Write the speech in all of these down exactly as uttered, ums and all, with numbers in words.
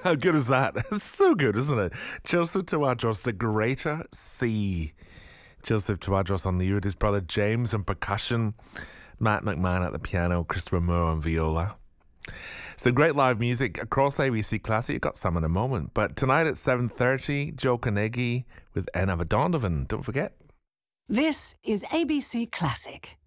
How good is that? It's so good, isn't it? Joseph Tawadros, the Greater Sea. Joseph Tawadros on the oud, his brother James on percussion, Matt McMahon at the piano, Christopher Moore on viola. So great live music across A B C Classic. You've got some in a moment. But tonight at seven thirty, Joe Carnegie with Enna Donovan. Don't forget. This is A B C Classic.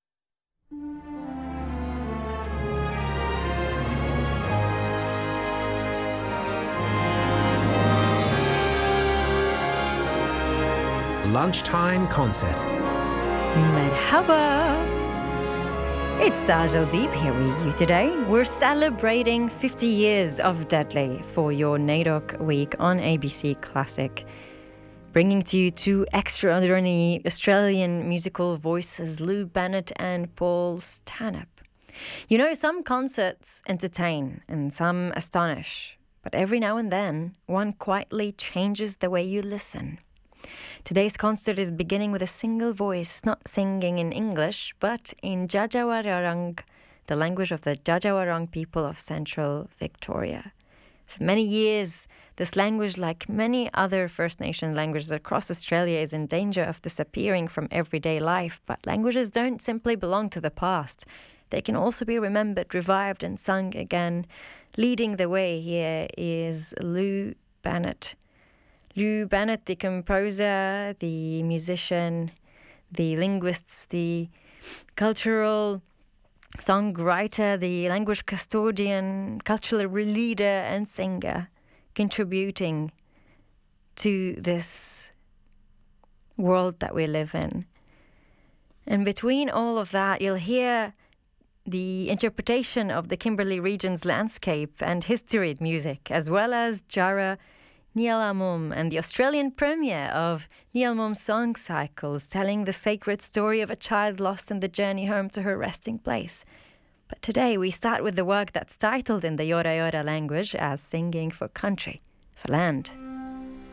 Lunchtime concert. Merhaba. It's Dajal Deep here with you today. We're celebrating fifty years of Deadly for your NAIDOC week on A B C Classic, bringing to you two extraordinary Australian musical voices, Lou Bennett and Paul Stanhope. You know, some concerts entertain and some astonish, but every now and then, one quietly changes the way you listen. Today's concert is beginning with a single voice, not singing in English, but in Jajawarong, the language of the Jajawarong people of central Victoria. For many years, this language, like many other First Nation languages across Australia, is in danger of disappearing from everyday life. But languages don't simply belong to the past. They can also be remembered, revived and sung again. Leading the way here is Lou Bennett. Lou Bennett, the composer, the musician, the linguist, the cultural songwriter, the language custodian, cultural leader and singer, contributing to this world that we live in. And between all of that, you'll hear the interpretation of the Kimberley region's landscape and history music, as well as Jara Nialamum and the Australian premiere of Nialamum's song cycles, telling the sacred story of a child lost in the journey home to her resting place. But today we start with the work that's titled in the Yora Yora language as Singing for Country, for Land.